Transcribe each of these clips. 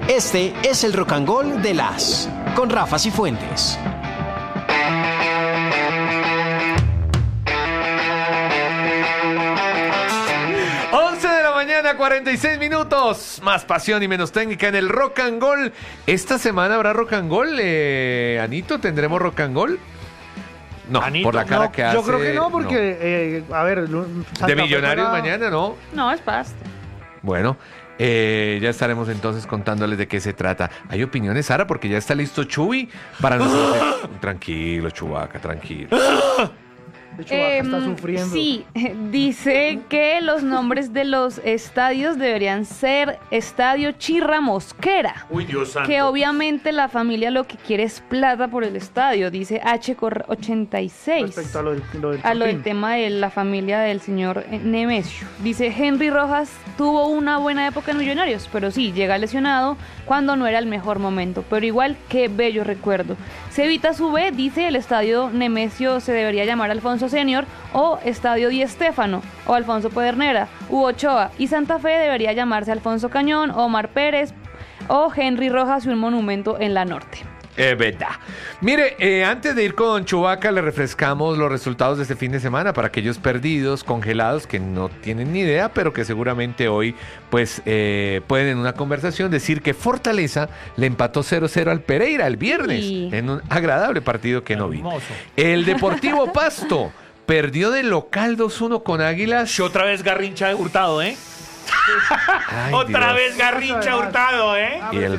Este es el Rock and Roll de las con Rafa Cifuentes. Mañana 46 minutos, más pasión y menos técnica en el Rock and Roll. Esta semana habrá Rock and Roll, Anito, ¿tendremos Rock and Roll? No, Anito, por la cara que hace. Yo creo que no, porque, a ver... Santa de Millonarios mañana, ¿no? No, es pasto. Bueno, ya estaremos entonces contándoles de qué se trata. ¿Hay opiniones, Sara? Porque ya está listo Chuy para nosotros. Tranquilo, Chubaca, tranquilo. Está sufriendo. Sí, dice que los nombres de los estadios deberían ser Estadio Chirra Mosquera. Uy, Dios santo. Que obviamente la familia lo que quiere es plata por el estadio, dice H86. Respecto a lo del tema de la familia del señor Nemesio. Dice Henry Rojas tuvo una buena época en Millonarios, pero sí, llega lesionado cuando no era el mejor momento. Pero igual, qué bello recuerdo. Cevita Sube dice el estadio Nemesio se debería llamar Alfonso Senior o Estadio Di Stéfano o Alfonso Pedernera u Ochoa, y Santa Fe debería llamarse Alfonso Cañón, Omar Pérez o Henry Rojas y un monumento en la Norte. Es verdad. Mire, antes de ir con Chubaca, le refrescamos los resultados de este fin de semana para aquellos perdidos, congelados, que no tienen ni idea, pero que seguramente hoy pues pueden en una conversación decir que Fortaleza le empató 0-0 al Pereira el viernes, en un agradable partido que no vi. El Deportivo Pasto perdió de local 2-1 con Águilas. Y otra vez Garrincha Hurtado, ¿eh? Ay, otra Dios. vez Garrincha Hurtado, ¿eh? Y el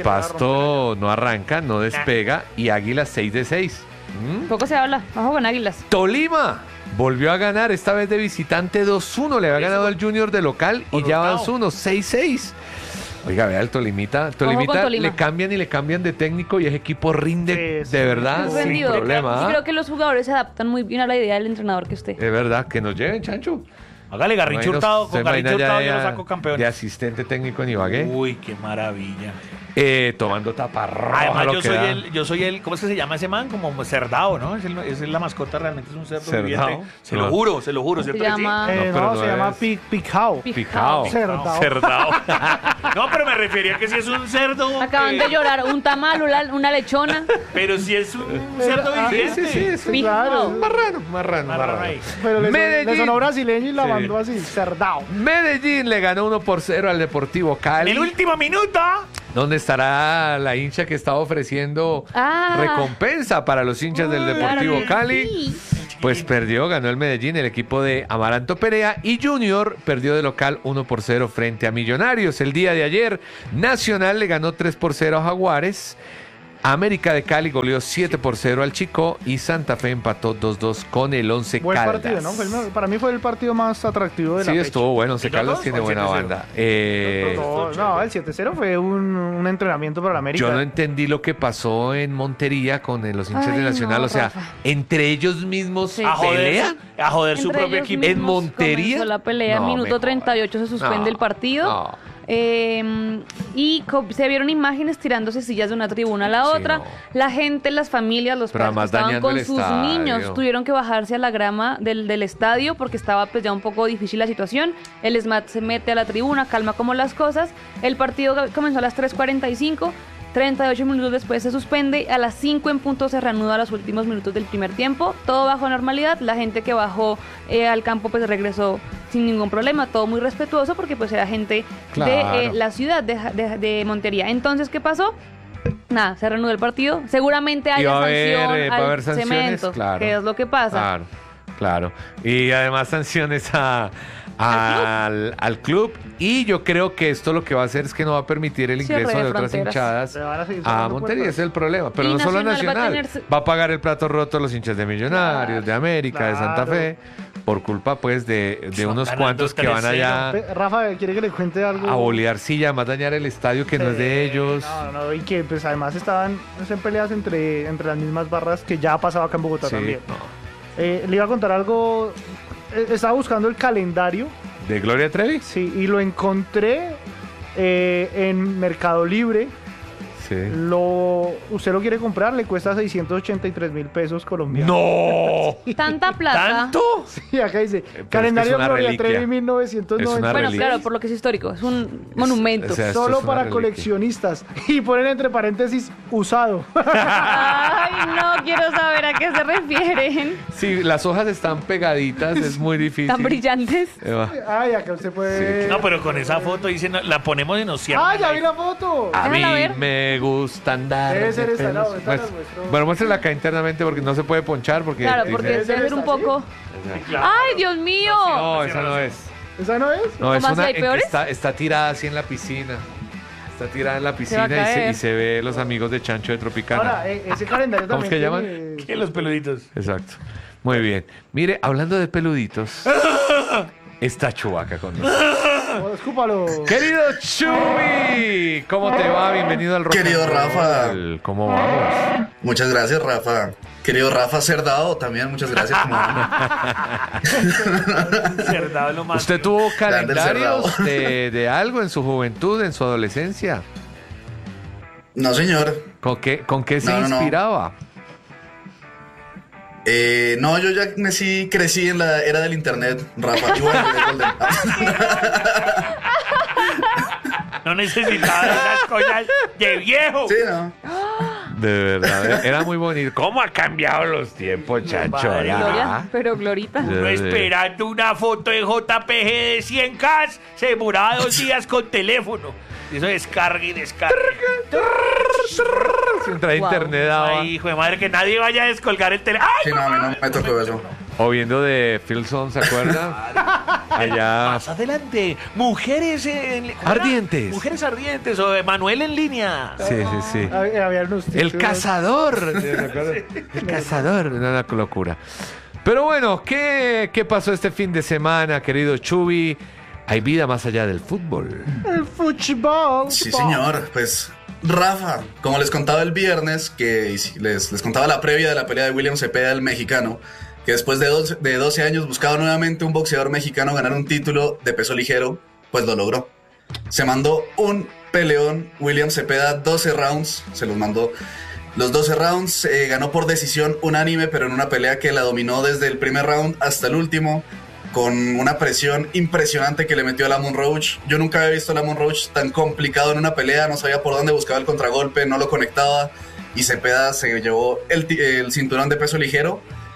Pasto no arranca, no despega, y Águilas 6 de 6. Poco se habla, bajo con Águilas. Tolima volvió a ganar, esta vez de visitante 2-1, le había ganado al Junior de local y ya van 6-6. Oiga, vea el Tolimita le cambian y le cambian de técnico y ese equipo rinde de verdad sin problema. Creo que los jugadores se adaptan muy bien a la idea del entrenador que usted. Es verdad, que nos lleven, Chancho. Hágale Garrincha Hurtado, con Garrincha Hurtado yo lo saco campeón. De asistente técnico en Ibagué. Uy, qué maravilla. Tomando taparroja. Además, yo soy el, ¿cómo es que se llama ese man? Como Cerdao, ¿no? Es la mascota, realmente es un cerdo viviente. Se lo juro, ¿cierto? Se llama... se llama Picao. Cerdao. No, pero me refería a que si es un cerdo... Acaban de llorar, un tamal, una lechona. Pero si es un cerdo viviente. Sí, claro. Marrano. Pero le sonó brasileño y la mandó así, Cerdao. Medellín le ganó 1-0 al Deportivo Cali. En el último minuto. ¿Dónde estará la hincha que estaba ofreciendo recompensa para los hinchas del Deportivo Cali? Sí. Pues ganó el Medellín, el equipo de Amaranto Perea, y Junior perdió de local 1-0 frente a Millonarios. El día de ayer, Nacional le ganó 3-0 a Jaguares. América de Cali goleó 7-0 al Chico y Santa Fe empató 2-2 con el Once Caldas. Buen partido, ¿no? Para mí fue el partido más atractivo de la fecha. Sí, estuvo bueno. Once Caldas tiene buena banda. No, el 7-0 fue un entrenamiento para la América. Yo no entendí lo que pasó en Montería con los hinchas de Nacional. O sea, entre ellos mismos pelean. A joder su propio equipo. En Montería. La pelea, en minuto 38 se suspende el partido. Y se vieron imágenes tirándose sillas de una tribuna a la otra. La gente, las familias, los padres que estaban con sus niños tuvieron que bajarse a la grama del estadio porque estaba pues ya un poco difícil la situación. El SMAT se mete a la tribuna, calma como las cosas. El partido comenzó a las 3:45. 38 minutos después se suspende, a las 5 en punto se reanuda los últimos minutos del primer tiempo, todo bajo normalidad, la gente que bajó al campo pues regresó sin ningún problema, todo muy respetuoso porque pues era gente de la ciudad de Montería. Entonces, ¿qué pasó? Nada, se reanudó el partido, seguramente haya sanción al cemento, que es lo que pasa. Claro, y además sanciones al club, y yo creo que esto lo que va a hacer es que no va a permitir el ingreso de otras hinchadas a Montería, ese es el problema, pero no solo Nacional, va a pagar el plato roto a los hinchas de Millonarios, de América, de Santa Fe, por culpa pues de unos cuantos que van allá. Rafa, ¿quiere que le cuente algo? A bolear silla, más dañar el estadio que no es de ellos. No, y que pues además estaban en peleas entre las mismas barras que ya pasaba acá en Bogotá también. Le iba a contar algo. Estaba buscando el calendario. ¿De Gloria Trevi? Sí, y lo encontré en Mercado Libre. Sí. Usted lo quiere comprar, le cuesta 683.000 pesos colombianos. ¡No! ¿Tanta plata? ¿Tanto? Sí, acá dice, calendario Gloria Trevi 1990. Bueno, claro, por lo que es histórico, es un monumento. O sea, Solo es para reliquia. coleccionistas. Y ponen entre paréntesis, usado. Ay, no, quiero saber a qué se refieren. Sí, las hojas están pegaditas, es muy difícil. Tan brillantes. Ay, acá usted puede... No, pero con esa foto dicen, la ponemos y nos cierran. ¡Ah, ya vi la foto! A mí Déjala ver. me gusta andar. Debe ser de esa, pelos. no, esta Pues, la muestro. bueno, muéstrala acá internamente porque no se puede ponchar. Porque Claro, dice- porque Debe debe ser ser un esta, poco... ¡Ay, Dios mío! No, esa no es. ¿Esa no es? No, es ¿Cómo así, una hay en que peores? está tirada así en la piscina. Está tirada en la piscina a caer. y se ve los amigos de Chancho de Tropicana. Ahora, ese calendario ¿Cómo es también que llaman? tiene- ¿Qué los peluditos? Exacto. Muy bien. Mire, hablando de peluditos, está Chubaca con nosotros. Oh, escúpalo. Querido Chubi, ¿cómo te va? Bienvenido al Rock Querido and Roll. Rafa. ¿Cómo vamos? Muchas gracias, Rafa. Querido Rafa Cerdado, también muchas gracias. ¿Cómo van? Cerdado es lo más. ¿Usted tuvo Grande el calendarios cerrado. de algo en su juventud, en su adolescencia? No, señor. ¿Con qué se No. inspiraba? No, yo ya crecí en la era del internet, Rafa. Yo voy a pedir Golden. No necesitaba esas cosas de viejo. Sí, no. De verdad, era muy bonito. ¿Cómo ha cambiado los tiempos, Chacho? Madre, ¿verdad? Gloria, pero Glorita. Uno esperando una foto de JPG de 100K, se demoraba 2 días con teléfono. Eso descarga y descarga. Trae Wow. internet daba. Ay, hijo de madre, que nadie vaya a descolgar el teléfono. ¡Ay, Sí, no, a mí no me tocó eso. O viendo de Philson, ¿se acuerda? Allá. Más adelante, mujeres Ardientes. Mujeres ardientes o Manuel en línea. Sí. Había unos El títulos. cazador. El cazador. Una locura. Pero bueno, ¿qué pasó este fin de semana, querido Chubi? ¿Hay vida más allá del fútbol? El fútbol. Sí, señor. Pues, Rafa, como les contaba el viernes, que les contaba la previa de la pelea de William Cepeda, el mexicano, que después de 12 años buscaba nuevamente un boxeador mexicano ganar un título de peso ligero, pues lo logró. Se mandó un peleón, William Cepeda, 12 rounds, se los mandó. Los 12 rounds, ganó por decisión unánime, pero en una pelea que la dominó desde el primer round hasta el último, con una presión impresionante que le metió a Lamont Roach. Yo nunca había visto a Lamont Roach tan complicado en una pelea, no sabía por dónde buscaba el contragolpe, no lo conectaba, y Cepeda se llevó el cinturón de peso ligero.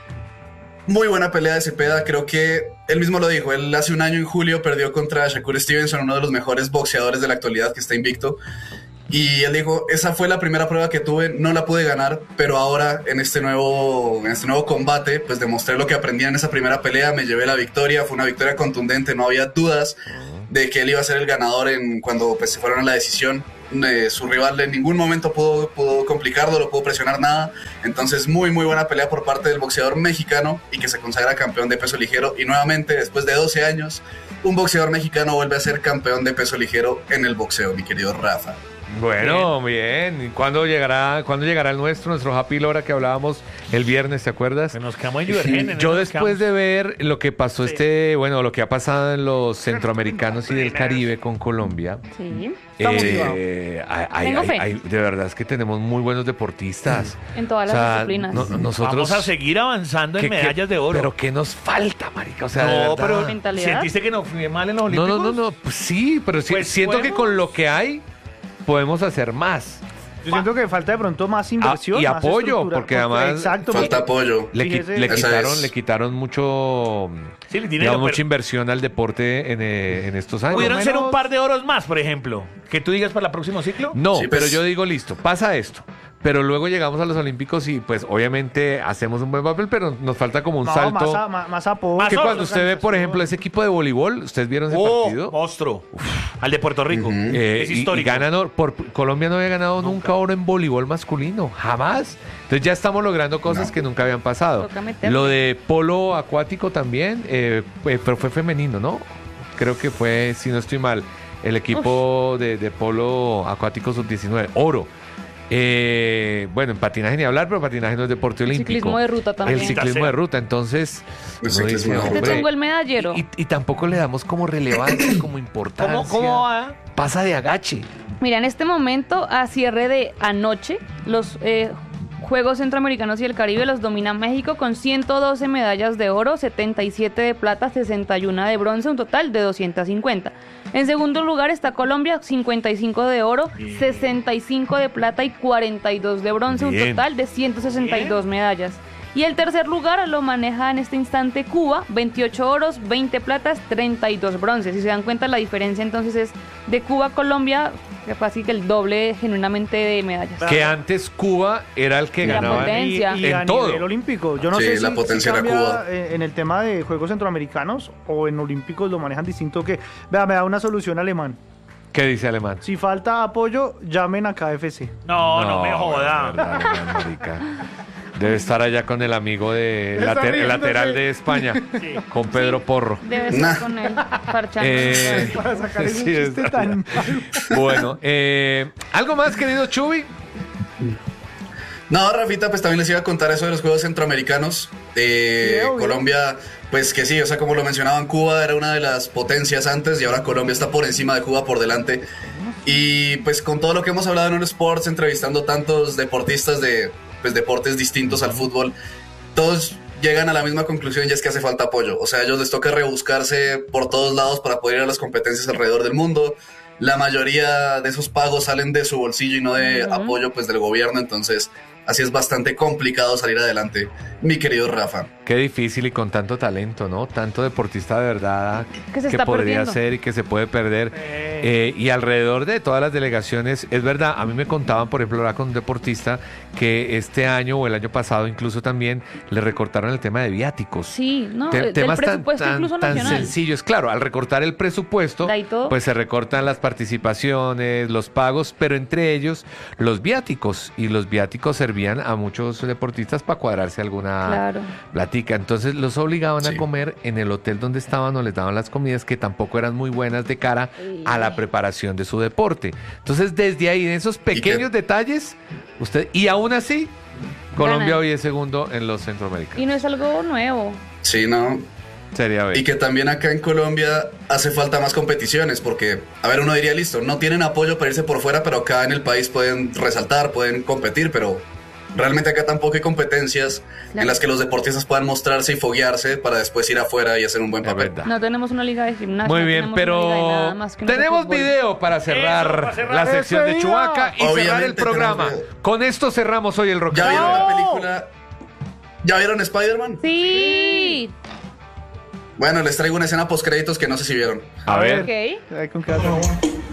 Muy buena pelea de Cepeda, creo que él mismo lo dijo, él hace un año en julio perdió contra Shakur Stevenson, uno de los mejores boxeadores de la actualidad que está invicto, y él dijo, esa fue la primera prueba que tuve, no la pude ganar, pero ahora en este nuevo combate, pues demostré lo que aprendí en esa primera pelea, me llevé la victoria, fue una victoria contundente, no había dudas de que él iba a ser el ganador cuando pues, se fueron a la decisión. Su rival en ningún momento pudo complicarlo, no pudo presionar nada. Entonces muy buena pelea por parte del boxeador mexicano y que se consagra campeón de peso ligero. Y nuevamente, después de 12 años, un boxeador mexicano vuelve a ser campeón de peso ligero en el boxeo, mi querido Rafa. Bueno, bien. ¿Cuándo llegará el nuestro Happy Lora que hablábamos el viernes, te acuerdas? Que nos quedamos en Divergen. Yo después de ver lo que pasó lo que ha pasado en los centroamericanos y del Caribe con Colombia, Sí. Está motivado. Tengo fe. de verdad es que tenemos muy buenos deportistas. En todas las disciplinas. Nosotros Vamos a seguir avanzando en medallas de oro. Pero ¿qué nos falta, marica? O sea, de no, verdad. pero Mentalidad. ¿sentiste que nos fui mal en los Olímpicos? No. Pues sí, pero sí, Pues siento que podemos- con lo que hay podemos hacer más. Yo siento que falta de pronto más inversión. y más apoyo, estructura, porque además Exacto. Falta apoyo. Fíjese, esa Le quitaron mucho, Sí, le tiene digamos, pero- mucha inversión al deporte en estos años. ¿Pudieron ser menos- un par de oros más, por ejemplo? Que tú digas para el próximo ciclo. No, Sí, pero pues- yo digo, listo, pasa esto. Pero luego llegamos a los Olímpicos y pues obviamente hacemos un buen papel, pero nos falta como un salto. Más apoyo. Más Que cuando otros, usted ve, por ejemplo, ese equipo de voleibol, ¿ustedes vieron ese Oh, partido? monstruo. Al de Puerto Rico. Es Y histórico. ganan Colombia no había ganado nunca oro en voleibol masculino, jamás. Entonces ya estamos logrando cosas que nunca habían pasado. Toca meterle. Lo de polo acuático también, pero fue femenino, ¿no? Creo que fue, si no estoy mal, el equipo de polo acuático sub-19, oro. Bueno, en patinaje ni hablar, pero patinaje no es deporte olímpico. Ciclismo de ruta también. El ciclismo de ruta, entonces El uno ciclismo de dice, ruta. Te tengo el medallero. y tampoco le damos como relevancia, como importancia. ¿Cómo va? Pasa de agache. Mira, en este momento, a cierre de anoche, los Juegos Centroamericanos y el Caribe los domina México con 112 medallas de oro, 77 de plata, 61 de bronce, un total de 250. En segundo lugar está Colombia, 55 de oro, 65 de plata y 42 de bronce, un total de 162 medallas. Y el tercer lugar lo maneja en este instante Cuba, 28 oros, 20 platas, 32 bronces. Si se dan cuenta, la diferencia entonces es de Cuba a Colombia, casi que el doble genuinamente de medallas. Que antes Cuba era el que ganaba y en a todo. nivel olímpico. Yo no sé la potencia era Cuba. En el tema de Juegos Centroamericanos o en olímpicos lo manejan distinto que... Vea, me da una solución Alemán. ¿Qué dice Alemán? Si falta apoyo, llamen a KFC. No me joda. Debe estar allá con el amigo de el lateral de España, con Pedro Porro. Debe estar con él, parchando. Para sacar ese chiste tan... Bueno, ¿algo más, querido Chubi? No, Rafita, pues también les iba a contar eso de los Juegos Centroamericanos. Colombia, pues que sí, o sea, como lo mencionaban, Cuba era una de las potencias antes y ahora Colombia está por encima de Cuba, por delante. Y pues con todo lo que hemos hablado en Sports, entrevistando tantos deportistas de deportes distintos al fútbol, todos llegan a la misma conclusión y es que hace falta apoyo. O sea, a ellos les toca rebuscarse por todos lados para poder ir a las competencias alrededor del mundo. La mayoría de esos pagos salen de su bolsillo y no de apoyo pues del gobierno, entonces así es bastante complicado salir adelante, mi querido Rafa. Qué difícil y con tanto talento, ¿no? Tanto deportista de verdad que podría ser y que se puede perder. Y alrededor de todas las delegaciones, es verdad, a mí me contaban, por ejemplo, ahora con un deportista que este año o el año pasado incluso también le recortaron el tema de viáticos. Sí, no, temas presupuesto incluso tan nacional. Sencillos. Claro, al recortar el presupuesto, pues se recortan las participaciones, los pagos, pero entre ellos los viáticos. Y los viáticos servían a muchos deportistas para cuadrarse alguna platica. Entonces los obligaban a comer en el hotel donde estaban o les daban las comidas que tampoco eran muy buenas de cara a la preparación de su deporte. Entonces desde ahí, en esos pequeños detalles, y aún así, Colombia hoy es segundo en los centroamericanos. Y no es algo nuevo. Sí, no. Sería bello. Y que también acá en Colombia hace falta más competiciones, porque, a ver, uno diría, listo, no tienen apoyo para irse por fuera, pero acá en el país pueden resaltar, pueden competir, pero realmente acá tampoco hay competencias en las que los deportistas puedan mostrarse y foguearse para después ir afuera y hacer un buen papel. No tenemos una liga de gimnasia. Muy bien, pero tenemos video para cerrar la sección de Chubaca y cerrar el programa. Con esto cerramos hoy el Rock. ¿Ya vieron la película? ¿Ya vieron Spider-Man? Sí. Bueno, les traigo una escena post-créditos que no sé si vieron. A ver. Okay. ¿Con qué hacemos?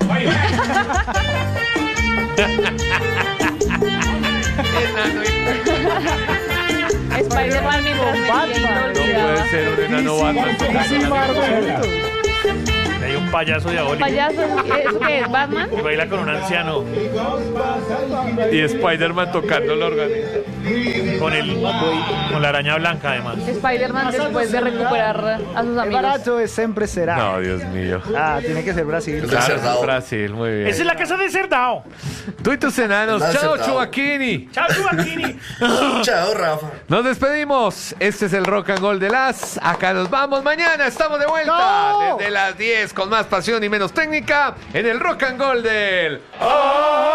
Spider-Man No puede ser un enano Batman. Hay un payaso diabólico. ¿Payaso? ¿Eso qué es? ¿Batman? Y baila con un anciano. Y Spider-Man tocando la organiza. Con la araña blanca, además. Spider-Man después de recuperar a sus amigos. Barato es siempre será. No, Dios mío. Tiene que ser Brasil. Claro, Brasil, muy bien. Esa es la casa de Cerdao. Tú y tus enanos. Chao, Chubaquini. Chao, Chubaquini. Chao, Rafa. Nos despedimos. Este es el Rock and Roll de las. Acá nos vamos. Mañana estamos de vuelta. Desde las 10 con más pasión y menos técnica en el Rock and Roll del...